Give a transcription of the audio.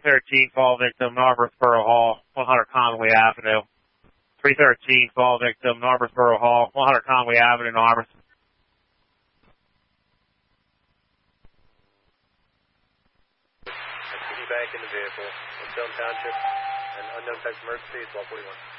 313, fall victim, Narberthboro Hall, 100 Conway Avenue. 313, fall victim, Narberthboro Hall, 100 Conway Avenue, Narberth. Back in the vehicle. Stone Township, and unknown text emergency, 1241.